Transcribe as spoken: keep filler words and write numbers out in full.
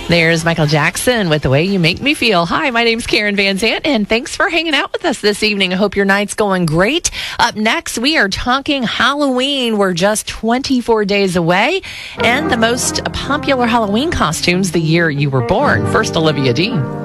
There's Michael Jackson with The Way You Make Me Feel. Hi, my name's Karen Van Zant, and thanks for hanging out with us this evening. I hope your night's going great. Up next, we are talking Halloween. We're just twenty-four days away, and the most popular Halloween costumes the year you were born. First, Olivia Dean.